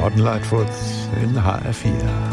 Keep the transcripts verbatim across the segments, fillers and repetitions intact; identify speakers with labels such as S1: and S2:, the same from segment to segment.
S1: Gordon Lightfoot in H R vier.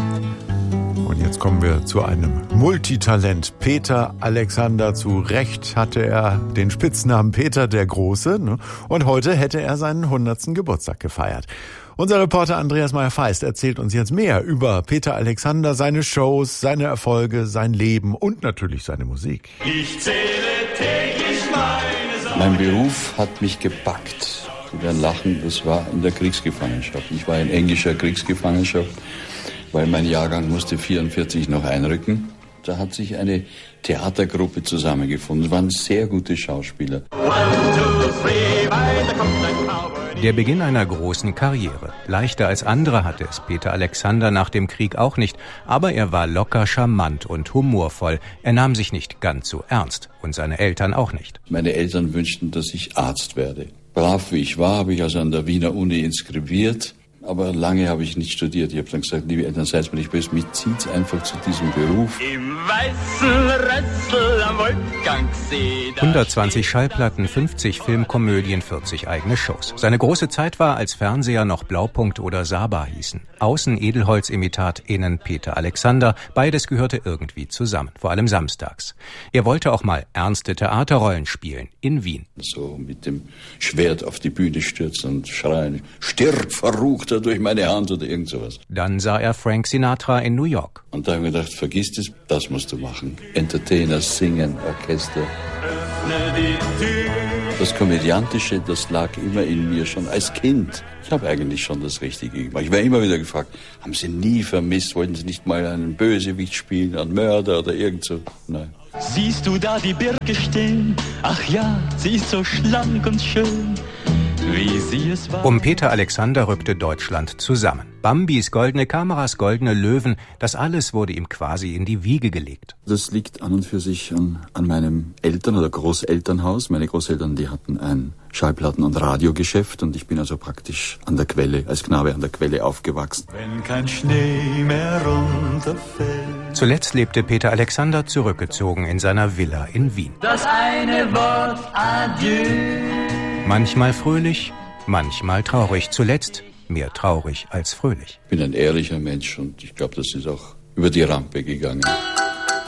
S1: Und jetzt kommen wir zu einem Multitalent. Peter Alexander. Zu Recht hatte er den Spitznamen Peter der Große. Ne? Und heute hätte er seinen hundertsten Geburtstag gefeiert. Unser Reporter Andreas Meyer-Feist erzählt uns jetzt mehr über Peter Alexander, seine Shows, seine Erfolge, sein Leben und natürlich seine Musik.
S2: Ich zähle täglich meine Sorgen.
S3: Mein Beruf hat mich gepackt. Sie werden lachen, das war in der Kriegsgefangenschaft. Ich war in englischer Kriegsgefangenschaft, weil mein Jahrgang musste vierundvierzig noch einrücken. Da hat sich eine Theatergruppe zusammengefunden. Es waren sehr gute Schauspieler.
S2: One, two, three, weiter kommt ein Cowboy.
S4: Der Beginn einer großen Karriere. Leichter als andere hatte es Peter Alexander nach dem Krieg auch nicht. Aber er war locker, charmant und humorvoll. Er nahm sich nicht ganz so ernst. Und seine Eltern auch nicht.
S3: Meine Eltern wünschten, dass ich Arzt werde. Brav wie ich war, habe ich also an der Wiener Uni inskribiert. Aber lange habe ich nicht studiert. Ich habe dann gesagt, liebe Eltern, seid mir nicht böse, mich zieht's einfach zu diesem Beruf.
S2: Im weißen Rössel am Wolfgangsee.
S4: hundertzwanzig Schallplatten, fünfzig Filmkomödien, vierzig eigene Shows. Seine große Zeit war, als Fernseher noch Blaupunkt oder Saba hießen. Außen Edelholz-Imitat, innen Peter Alexander. Beides gehörte irgendwie zusammen, vor allem samstags. Er wollte auch mal ernste Theaterrollen spielen, in Wien.
S3: So mit dem Schwert auf die Bühne stürzen und schreien, stirb, Verruchter, durch meine Hand oder irgend sowas.
S4: Dann sah er Frank Sinatra in New York.
S3: Und da habe ich gedacht, vergiss das, das musst du machen. Entertainer, singen, Orchester.
S2: Öffne die Tür.
S3: Das Komödiantische, das lag immer in mir schon als Kind. Ich habe eigentlich schon das Richtige gemacht. Ich werde immer wieder gefragt, haben Sie nie vermisst, wollten Sie nicht mal einen Bösewicht spielen, einen Mörder oder irgend so? Nein.
S5: Siehst du da die Birke stehen? Ach ja, sie ist so schlank und schön, wie sie es war.
S4: Um Peter Alexander rückte Deutschland zusammen. Bambis, goldene Kameras, goldene Löwen, das alles wurde ihm quasi in die Wiege gelegt.
S3: Das liegt an und für sich an, an meinem Eltern- oder Großelternhaus. Meine Großeltern, die hatten ein Schallplatten- und Radiogeschäft und ich bin also praktisch an der Quelle, als Knabe an der Quelle aufgewachsen.
S2: Wenn kein Schnee mehr runterfällt.
S4: Zuletzt lebte Peter Alexander zurückgezogen in seiner Villa in Wien.
S5: Das eine Wort Adieu.
S4: Manchmal fröhlich, manchmal traurig. Zuletzt mehr traurig als fröhlich.
S3: Ich bin ein ehrlicher Mensch und ich glaube, das ist auch über die Rampe gegangen.